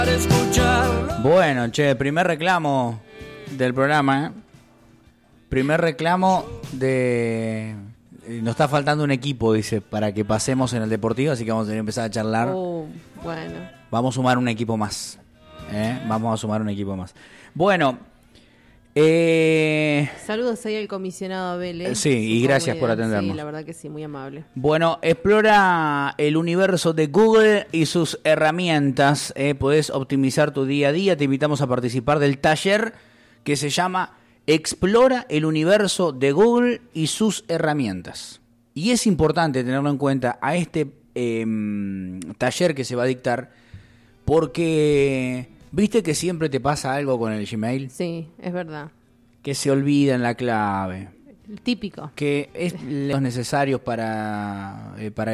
Bueno, che, primer reclamo del programa, ¿eh? Primer reclamo de... Nos está faltando un equipo, dice, para que pasemos en el Deportivo, así que vamos a tener que empezar a charlar. Bueno. Vamos a sumar un equipo más. Vamos a sumar un equipo más. Bueno. Saludos ahí al comisionado Vélez. Sí, y gracias por atendernos. Sí, la verdad que sí, muy amable. Bueno, explora el universo de Google y sus herramientas. Podés optimizar tu día a día. Te invitamos a participar del taller que se llama Explora el universo de Google y sus herramientas. Y es importante tenerlo en cuenta a este taller que se va a dictar, porque ¿viste que siempre te pasa algo con el Gmail? Sí, es verdad. Que se olvidan la clave. El típico. Que es los necesarios para